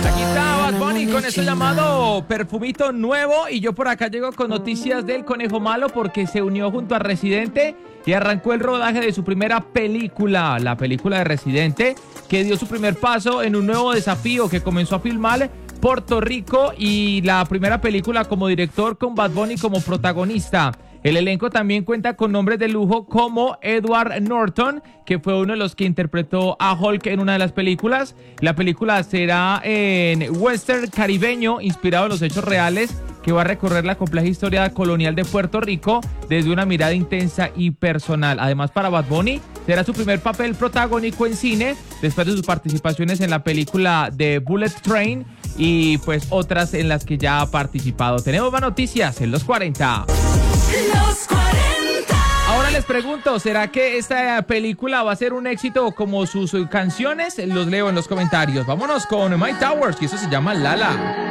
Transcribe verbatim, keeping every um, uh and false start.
Aquí está Bad Bunny con eso llamado Perfumito Nuevo. Y yo por acá llego con noticias del Conejo Malo porque se unió junto a Residente y arrancó el rodaje de su primera película, la película de Residente, que dio su primer paso en un nuevo desafío que comenzó a filmar Puerto Rico y la primera película como director con Bad Bunny como protagonista. El elenco también cuenta con nombres de lujo como Edward Norton, que fue uno de los que interpretó a Hulk en una de las películas. La película será en western caribeño, inspirado en los hechos reales, que va a recorrer la compleja historia colonial de Puerto Rico desde una mirada intensa y personal. Además, para Bad Bunny será su primer papel protagónico en cine, después de sus participaciones en la película de Bullet Train y pues otras en las que ya ha participado. Tenemos más noticias en los cuarenta. Los cuarenta. Ahora les pregunto, ¿será que esta película va a ser un éxito como sus canciones? Los leo en los comentarios. Vámonos con Mike Towers, que eso se llama Lala.